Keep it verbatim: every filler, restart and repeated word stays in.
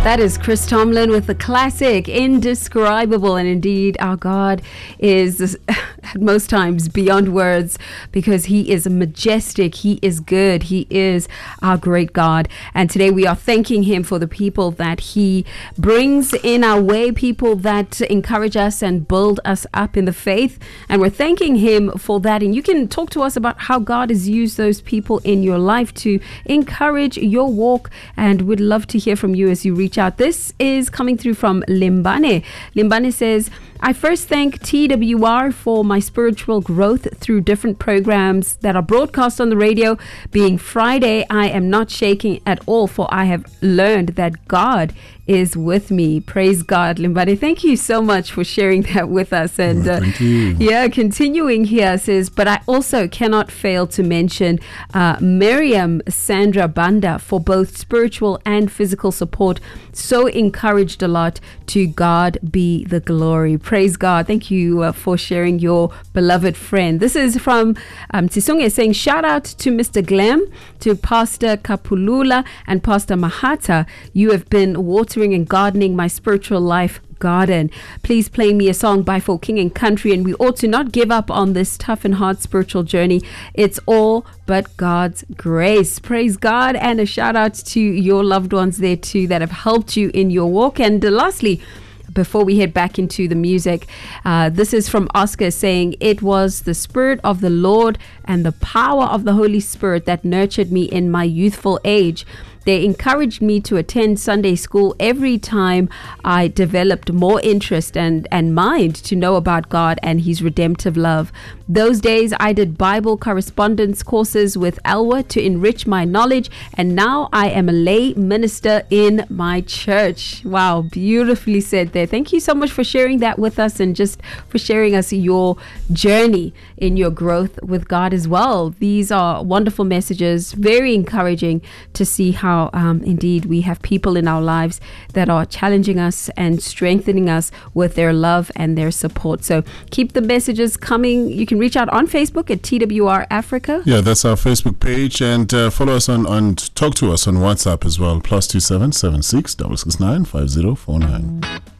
That is Chris Tomlin with the classic Indescribable. And indeed, our God is at most times beyond words, because he is majestic, he is good, he is our great God. And today we are thanking him for the people that he brings in our way, people that encourage us and build us up in the faith. And we're thanking him for that. And you can talk to us about how God has used those people in your life to encourage your walk. And we'd love to hear from you as you reach out. This is coming through from Limbane. Limbane says, I first thank T W R for my spiritual growth through different programs that are broadcast on the radio. Being Friday, I am not shaking at all, for I have learned that God is with me. Praise God, Limbane. Thank you so much for sharing that with us. And oh, thank you. Uh, yeah, continuing here says, but I also cannot fail to mention uh, Miriam Sandra Banda for both spiritual and physical support. So encouraged a lot. To God be the glory. Praise God. Thank you uh, for sharing your beloved friend. This is from um, Tsonga saying, shout out to Mister Glam, to Pastor Kapulula and Pastor Mahata. You have been watering and gardening my spiritual life garden. Please play me a song by For King and Country. And we ought to not give up on this tough and hard spiritual journey. It's all but God's grace. Praise God. And a shout out to your loved ones there too that have helped you in your walk. And uh, lastly, before we head back into the music, uh, this is from Oscar saying, it was the Spirit of the Lord and the power of the Holy Spirit that nurtured me in my youthful age. They encouraged me to attend Sunday school every time I developed more interest and, and mind to know about God and his redemptive love. Those days I did Bible correspondence courses with Elwa to enrich my knowledge, and now I am a lay minister in my church. Wow, beautifully said there. Thank you so much for sharing that with us, and just for sharing us your journey in your growth with God as well. These are wonderful messages, very encouraging to see how Um, indeed we have people in our lives that are challenging us and strengthening us with their love and their support. So keep the messages coming. You can reach out on Facebook at T W R Africa. Yeah, that's our Facebook page, and uh, follow us on, on talk to us on WhatsApp as well, plus two seven seven six six six nine five zero four nine.